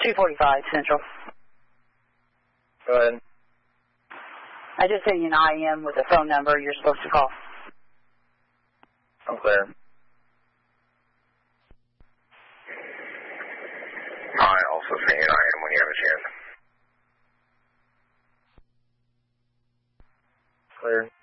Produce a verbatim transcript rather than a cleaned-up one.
two forty-five Central. Go ahead. I just sent you an I M with a phone number you're supposed to call. I'm clear. I also sent you an I M when you have a chance. Clear.